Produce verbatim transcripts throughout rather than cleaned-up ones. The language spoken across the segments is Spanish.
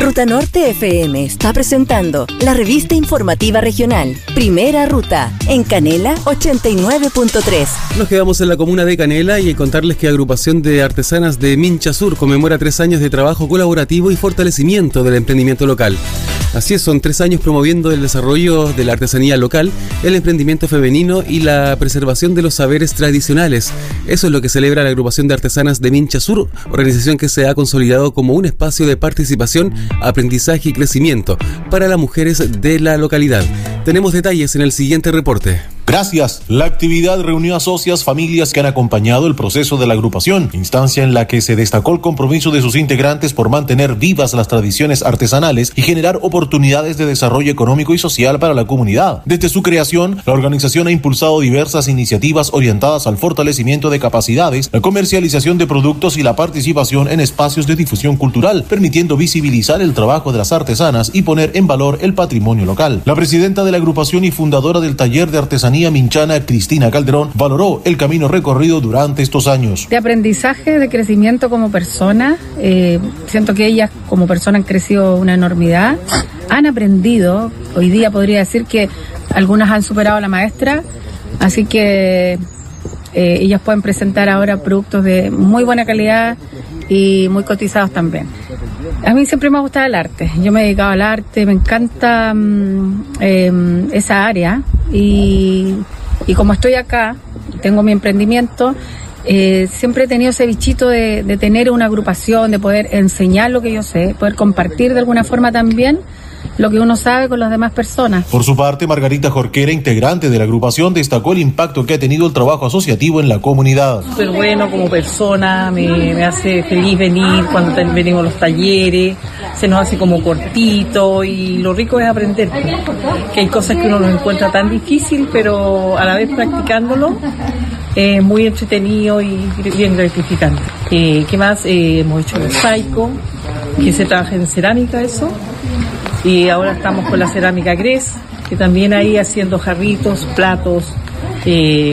Ruta Norte F M está presentando la revista informativa regional Primera Ruta en Canela ochenta y nueve punto tres. Nos quedamos en la comuna de Canela y contarles que Agrupación de Artesanas de Mincha Sur conmemora tres años de trabajo colaborativo y fortalecimiento del emprendimiento local. Así es, son tres años promoviendo el desarrollo de la artesanía local, el emprendimiento femenino y la preservación de los saberes tradicionales. Eso es lo que celebra la Agrupación de Artesanas de Mincha Sur, organización que se ha consolidado como un espacio de participación, aprendizaje y crecimiento para las mujeres de la localidad. Tenemos detalles en el siguiente reporte. Gracias. La actividad reunió a socias, familias que han acompañado el proceso de la agrupación, instancia en la que se destacó el compromiso de sus integrantes por mantener vivas las tradiciones artesanales y generar oportunidades de desarrollo económico y social para la comunidad. Desde su creación, la organización ha impulsado diversas iniciativas orientadas al fortalecimiento de capacidades, la comercialización de productos y la participación en espacios de difusión cultural, permitiendo visibilizar el trabajo de las artesanas y poner en valor el patrimonio local. La presidenta de la agrupación y fundadora del taller de artesanía minchana, Cristina Calderón, valoró el camino recorrido durante estos años. De aprendizaje, de crecimiento como persona, eh, siento que ellas como persona han crecido una enormidad, han aprendido, hoy día podría decir que algunas han superado a la maestra, así que eh, ellas pueden presentar ahora productos de muy buena calidad y muy cotizados también. A mí siempre me ha gustado el arte, yo me he dedicado al arte, me encanta um, eh, esa área y, y como estoy acá, tengo mi emprendimiento, eh, siempre he tenido ese bichito de, de tener una agrupación, de poder enseñar lo que yo sé, poder compartir de alguna forma también lo que uno sabe con las demás personas. Por su parte, Margarita Jorquera, integrante de la agrupación, destacó el impacto que ha tenido el trabajo asociativo en la comunidad. Súper bueno como persona, me, me hace feliz venir cuando venimos los talleres, se nos hace como cortito y lo rico es aprender, que hay cosas que uno no encuentra tan difícil, pero a la vez practicándolo es muy entretenido y bien gratificante. Eh, ¿Qué más? Eh, hemos hecho mosaico, que se trabaja en cerámica eso. Y ahora estamos con la cerámica Gres, que también ahí haciendo jarritos, platos, eh,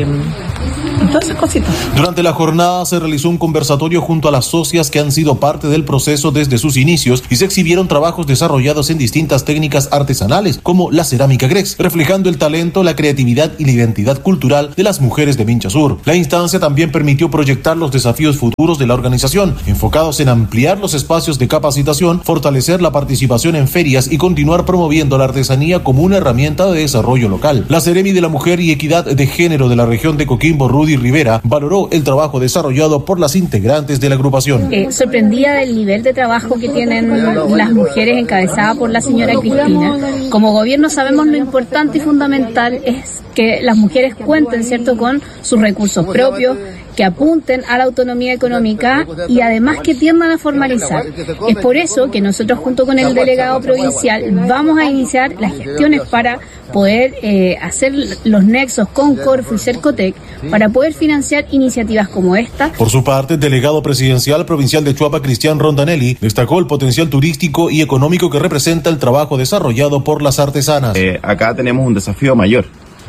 todas esas cositas. Durante la jornada se realizó un conversatorio junto a las socias que han sido parte del proceso desde sus inicios y se exhibieron trabajos desarrollados en distintas técnicas artesanales como la cerámica Grex, reflejando el talento, la creatividad y la identidad cultural de las mujeres de Mincha Sur. La instancia también permitió proyectar los desafíos futuros de la organización, enfocados en ampliar los espacios de capacitación, fortalecer la participación en ferias y continuar promoviendo la artesanía como una herramienta de desarrollo local. La Seremi de la Mujer y Equidad de Género de la región de Coquimbo, Rudy Rivera, valoró el trabajo desarrollado por las integrantes de la agrupación. Eh, sorprendida del nivel de trabajo que tienen las mujeres encabezadas por la señora Cristina. Como gobierno sabemos lo importante y fundamental es que las mujeres cuenten, ¿cierto?, con sus recursos propios, que apunten a la autonomía económica y además que tiendan a formalizar. Es por eso que nosotros junto con el delegado provincial vamos a iniciar las gestiones para poder eh, hacer los nexos con Corfo y Cercotec para poder financiar iniciativas como esta. Por su parte, el delegado presidencial provincial de Choapa, Cristian Rondanelli, destacó el potencial turístico y económico que representa el trabajo desarrollado por las artesanas. Eh, acá tenemos un desafío mayor.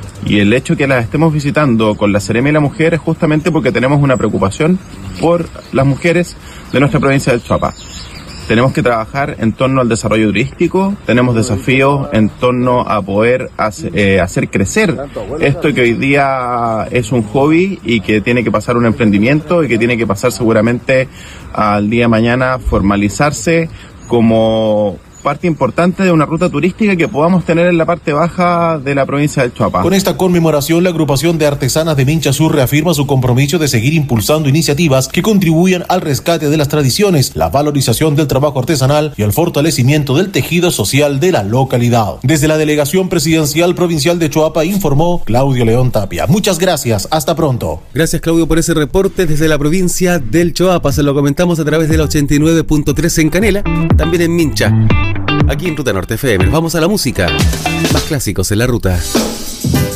Y el hecho que las estemos visitando con la Seremi y la Mujer es justamente porque tenemos una preocupación por las mujeres de nuestra provincia del Choapa. Tenemos que trabajar en torno al desarrollo turístico, tenemos desafíos en torno a poder hacer, eh, hacer crecer esto que hoy día es un hobby y que tiene que pasar un emprendimiento y que tiene que pasar seguramente al día de mañana formalizarse como parte importante de una ruta turística que podamos tener en la parte baja de la provincia del Choapa. Con esta conmemoración, la agrupación de artesanas de Mincha Sur reafirma su compromiso de seguir impulsando iniciativas que contribuyan al rescate de las tradiciones, la valorización del trabajo artesanal y al fortalecimiento del tejido social de la localidad. Desde la Delegación Presidencial Provincial de Choapa informó Claudio León Tapia. Muchas gracias, hasta pronto. Gracias, Claudio, por ese reporte desde la provincia del Choapa. Se lo comentamos a través de la ochenta y nueve punto tres en Canela, también en Mincha. Aquí en Ruta Norte F M, vamos a la música. Más clásicos en la ruta.